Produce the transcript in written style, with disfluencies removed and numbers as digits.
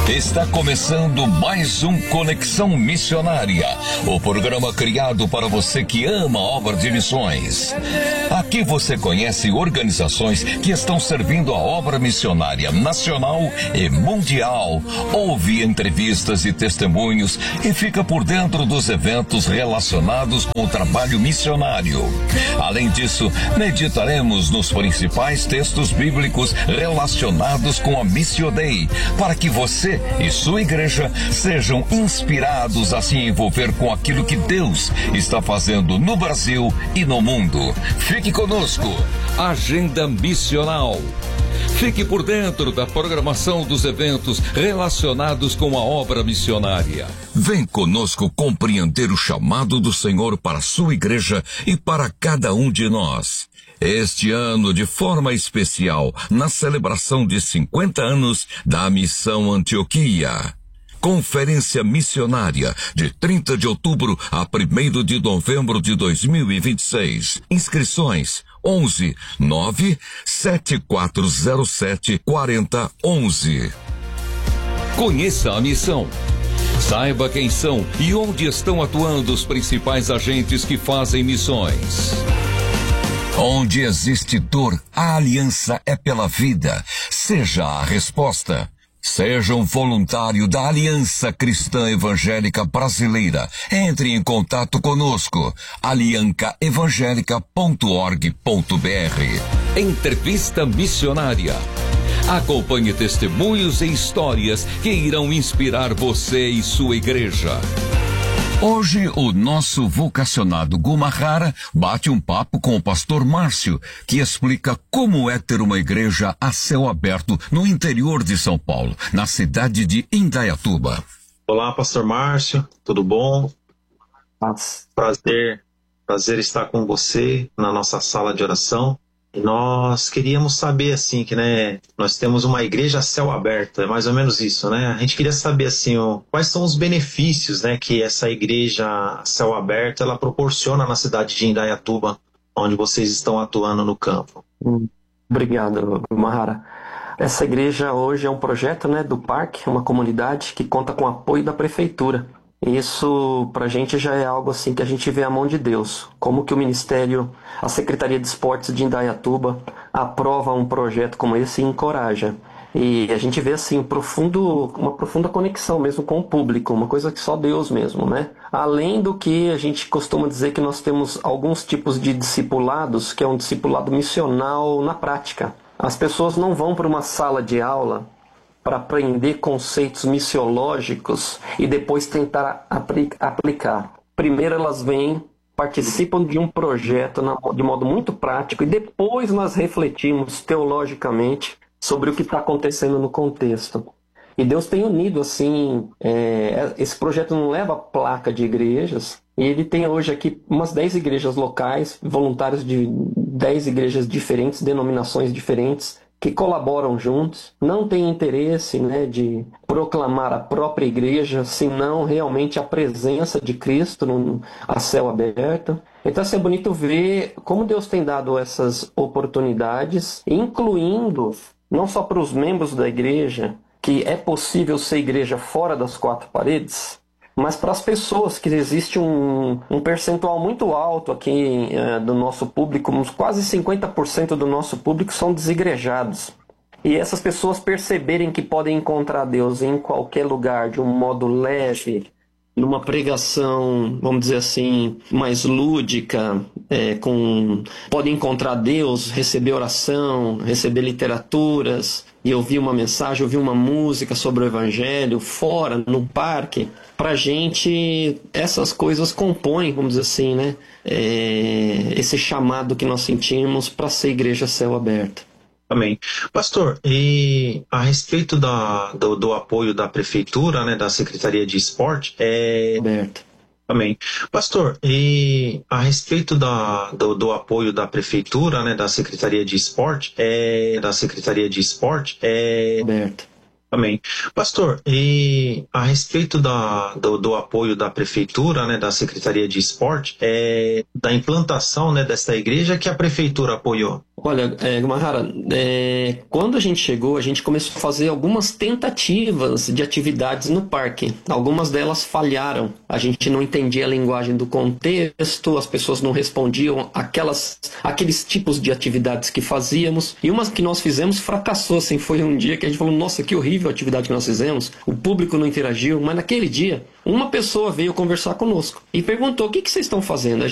Está começando mais um Conexão Missionária, o programa criado para você que ama a obra de missões. Aqui você conhece organizações que estão servindo a obra missionária nacional e mundial, ouve entrevistas e testemunhos e fica por dentro dos eventos relacionados com o trabalho missionário. Além disso, meditaremos nos principais textos bíblicos relacionados com a Missio Dei, para que você e sua igreja sejam inspirados a se envolver com aquilo que Deus está fazendo no Brasil e no mundo. Fique conosco. Agenda Missional. Fique por dentro da programação dos eventos relacionados com a obra missionária. Vem conosco compreender o chamado do Senhor para a sua igreja e para cada um de nós. Este ano, de forma especial, na celebração de 50 anos da Missão Antioquia. Conferência Missionária, de 30 de outubro a 1º de novembro de 2026. Inscrições 11 9 7407 4011. Conheça a missão. Saiba quem são e onde estão atuando os principais agentes que fazem missões. Onde existe dor, a aliança é pela vida. Seja a resposta. Seja um voluntário da Aliança Cristã Evangélica Brasileira. Entre em contato conosco. aliancaevangelica.org.br. Entrevista Missionária. Acompanhe testemunhos e histórias que irão inspirar você e sua igreja. Hoje, o nosso vocacionado Gumahara bate um papo com o pastor Márcio, que explica como é ter uma igreja a céu aberto no interior de São Paulo, na cidade de Indaiatuba. Olá, pastor Márcio, tudo bom? Prazer estar com você na nossa sala de oração. E nós queríamos saber, assim, que, nós temos uma igreja a céu aberto, é mais ou menos isso, né? A gente queria saber, assim, quais são os benefícios, que essa igreja a céu aberto, ela proporciona na cidade de Indaiatuba, onde vocês estão atuando no campo. Obrigado, Mahara. Essa igreja hoje é um projeto, do Parque, uma comunidade que conta com o apoio da prefeitura. Isso, pra gente, já é algo assim que a gente vê a mão de Deus. Como que o Ministério, a Secretaria de Esportes de Indaiatuba aprova um projeto como esse e encoraja. E a gente vê, assim, uma profunda conexão mesmo com o público, uma coisa que só Deus mesmo, Além do que a gente costuma dizer que nós temos alguns tipos de discipulados, que é um discipulado missional na prática. As pessoas não vão para uma sala de aula para aprender conceitos missiológicos e depois tentar aplicar. Primeiro elas vêm, participam de um projeto de modo muito prático e depois nós refletimos teologicamente sobre o que está acontecendo no contexto. E Deus tem unido, assim, esse projeto não leva placa de igrejas, e ele tem hoje aqui umas 10 igrejas locais, voluntários de 10 igrejas diferentes, denominações diferentes, que colaboram juntos, não tem interesse de proclamar a própria igreja, senão realmente a presença de Cristo a céu aberto. Então, assim, é bonito ver como Deus tem dado essas oportunidades, incluindo não só para os membros da igreja, que é possível ser igreja fora das quatro paredes, mas para as pessoas, que existe um percentual muito alto aqui do nosso público, quase 50% do nosso público são desigrejados. E essas pessoas perceberem que podem encontrar Deus em qualquer lugar, de um modo leve, numa pregação, vamos dizer assim, mais lúdica, podem encontrar Deus, receber oração, receber literaturas, e ouvir uma mensagem, ouvir uma música sobre o Evangelho, fora, no parque. Pra gente, essas coisas compõem, vamos dizer assim, esse chamado que nós sentimos para ser igreja a céu aberto. Amém. Pastor, e a respeito do apoio da prefeitura, da Secretaria de Esporte, aberto. Amém. Pastor, e a respeito do apoio da prefeitura, da Secretaria de Esporte, aberto. Amém. Pastor, e a respeito do apoio da prefeitura, da Secretaria de Esporte, da implantação desta igreja que a prefeitura apoiou? Olha, Mahara, quando a gente chegou, a gente começou a fazer algumas tentativas de atividades no parque. Algumas delas falharam. A gente não entendia a linguagem do contexto, as pessoas não respondiam aqueles tipos de atividades que fazíamos. E uma que nós fizemos fracassou, assim, foi um dia que a gente falou, nossa, que horrível a atividade que nós fizemos. O público não interagiu, mas naquele dia, uma pessoa veio conversar conosco e perguntou, o que vocês estão fazendo?